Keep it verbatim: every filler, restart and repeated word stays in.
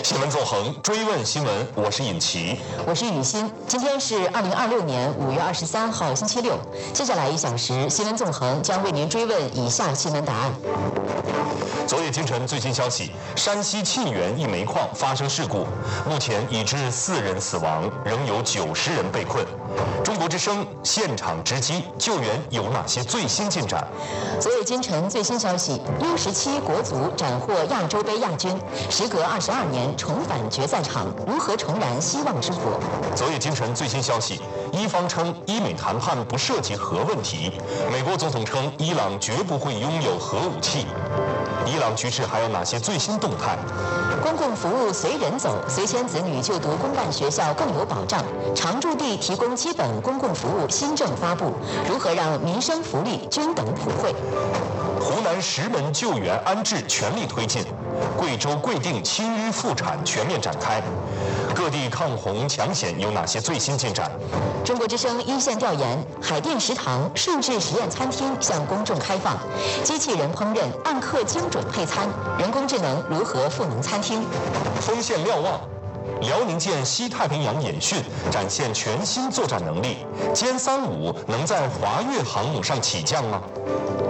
新闻纵横，追问新闻，我是尹奇， 我是雨欣。今天是二零二六年五月二十三号，星期六。接下来一小时，新闻纵横将为您追问以下新闻答案。 昨夜今晨最新消息，山西沁源一煤矿发生事故，目前已致四人死亡，仍有九十人被困。中国之声现场直击，救援有哪些最新进展？ 昨夜今晨最新消息 ，U 十七国足斩获亚洲杯亚军，时隔二十二年重返决赛场，如何重燃希望之火？ 昨夜今晨最新消息，伊方称伊美谈判不涉及核问题，美国总统称伊朗绝不会拥有核武器。伊朗局势还有哪些最新动态？ 公共服务随人走，随迁子女就读公办学校更有保障。常住地提供基本公共服务新政发布，如何让民生福利均等普惠？ 湖南石门救援安置全力推进，贵州贵定亲淤复产全面展开。各地抗洪抢险有哪些最新进展？ 中国之声一线调研，海淀食堂顺治实验餐厅向公众开放，机器人烹饪按克精准配餐，人工智能如何赋能餐厅？ 锋线瞭望，辽宁舰西太平洋演训展现全新作战能力，歼三五能在华越航母上起降吗？